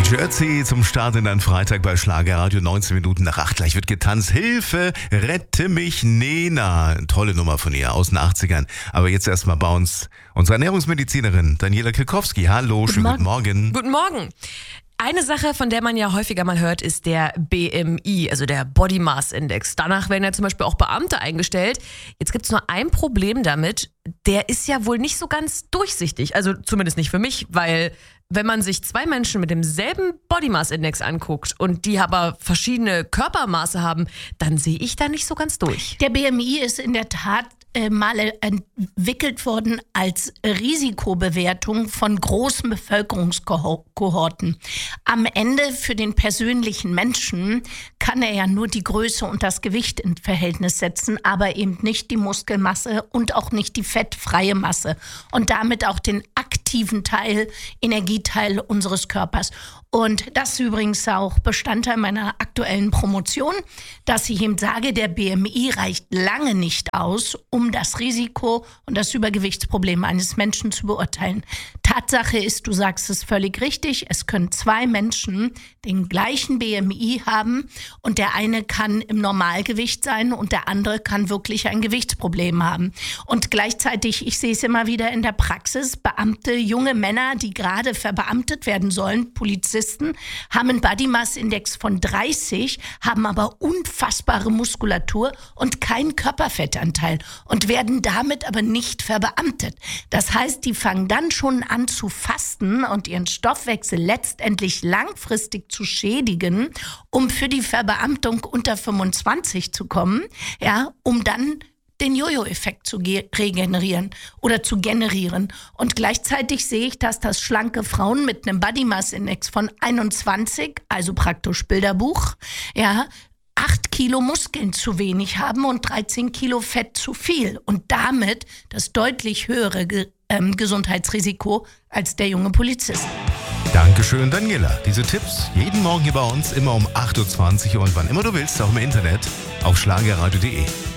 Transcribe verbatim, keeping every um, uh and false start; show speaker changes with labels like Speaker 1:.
Speaker 1: Jersey zum Start in einen Freitag bei Schlagerradio, neunzehn Minuten nach acht. Gleich wird getanzt. Hilfe, rette mich, Nena. Tolle Nummer von ihr aus den achtzigern. Aber jetzt erstmal bei uns unsere Ernährungsmedizinerin Daniela Kilkowski. Hallo,
Speaker 2: Guten
Speaker 1: schönen
Speaker 2: Morgen.
Speaker 1: guten Morgen.
Speaker 2: Guten Morgen. Eine Sache, von der man ja häufiger mal hört, ist der B M I, also der Body Mass Index. Danach werden ja zum Beispiel auch Beamte eingestellt. Jetzt gibt es nur ein Problem damit, der ist ja wohl nicht so ganz durchsichtig. Also zumindest nicht für mich, weil wenn man sich zwei Menschen mit demselben Body Mass Index anguckt und die aber verschiedene Körpermaße haben, dann sehe ich da nicht so ganz durch.
Speaker 3: Der B M I ist in der Tat äh, mal entwickelt worden als Risikobewertung von großen Bevölkerungskohorten. Am Ende für den persönlichen Menschen kann er ja nur die Größe und das Gewicht in Verhältnis setzen, aber eben nicht die Muskelmasse und auch nicht die fettfreie Masse und damit auch den aktiven Teil, Energieteil unseres Körpers. Und das ist übrigens auch Bestandteil meiner aktuellen Promotion, dass ich eben sage, der B M I reicht lange nicht aus, um das Risiko und das Übergewichtsproblem eines Menschen zu beurteilen. Tatsache ist, du sagst es völlig richtig, es können zwei Menschen den gleichen B M I haben und der eine kann im Normalgewicht sein und der andere kann wirklich ein Gewichtsproblem haben. Und gleichzeitig, ich sehe es immer wieder in der Praxis, Beamte, junge Männer, die gerade verbeamtet werden sollen, Polizisten, haben einen Body Mass Index von dreißig, haben aber unfassbare Muskulatur und keinen Körperfettanteil und werden damit aber nicht verbeamtet. Das heißt, die fangen dann schon an zu fasten und ihren Stoffwechsel letztendlich langfristig zu schädigen, um für die Verbeamtung unter fünfundzwanzig zu kommen, ja, um dann den Jojo-Effekt zu ge- regenerieren oder zu generieren. Und gleichzeitig sehe ich, dass das schlanke Frauen mit einem Body Mass Index von einundzwanzig, also praktisch Bilderbuch, ja, acht Kilo Muskeln zu wenig haben und dreizehn Kilo Fett zu viel. Und damit das deutlich höhere Ge- ähm, Gesundheitsrisiko als der junge Polizist.
Speaker 1: Dankeschön, Daniela. Diese Tipps jeden Morgen hier bei uns, immer um acht Uhr zwanzig und wann immer du willst, auch im Internet auf schlagerradio punkt de.